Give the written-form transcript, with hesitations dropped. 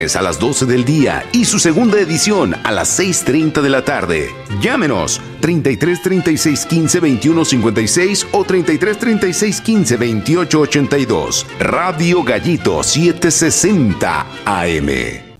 Es a las 12 del día y su segunda edición a las 6:30 de la tarde. Llámenos 33 36 15 21 56 o 33 36 15 28 82. Radio Gallito 760 AM.